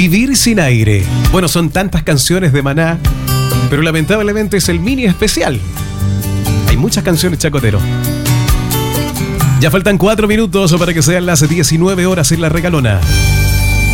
Vivir sin aire. Bueno, son tantas canciones de Maná, pero lamentablemente es el mini especial. Hay muchas canciones, Chacotero. Ya faltan 4 minutos para que sean las 19 horas en La Regalona.